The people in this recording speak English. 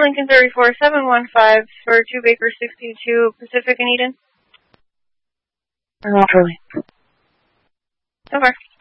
Lincoln 34715 for 2 Baker 62 Pacific in Eden. Naturally. So far.